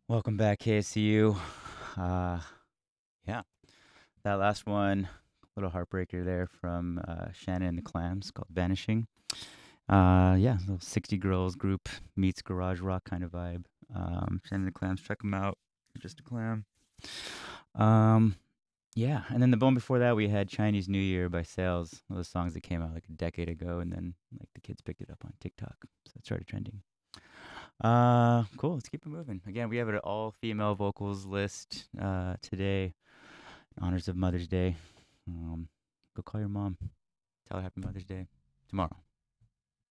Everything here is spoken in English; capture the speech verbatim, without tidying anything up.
Welcome back, K S C U. Uh, yeah, that last one, little heartbreaker there from uh, Shannon and the Clams called Vanishing. Uh, yeah, little sixty Girls group meets garage rock kind of vibe. Um, Shannon and the Clams, check them out. Just a clam. Um, yeah, and then the one before that, we had Chinese New Year by Sales. Those songs that came out like a decade ago, and then like the kids picked it up on TikTok, so it started trending. Uh, cool. Let's keep it moving. Again, we have an all female vocals list uh, today in honors of Mother's Day. Um, go call your mom. Tell her Happy Mother's Day tomorrow.